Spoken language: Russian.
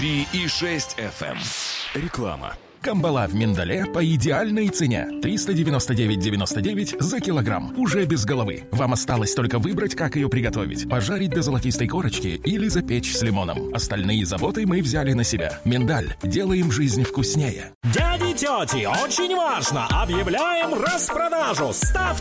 Би-6 FM. Реклама. Камбала в миндале по идеальной цене. 399,99 за килограмм. Уже без головы. Вам осталось только выбрать, как ее приготовить. Пожарить до золотистой корочки или запечь с лимоном. Остальные заботы мы взяли на себя. Миндаль. Делаем жизнь вкуснее. Дяди, тети, очень важно! Объявляем распродажу! Ставьте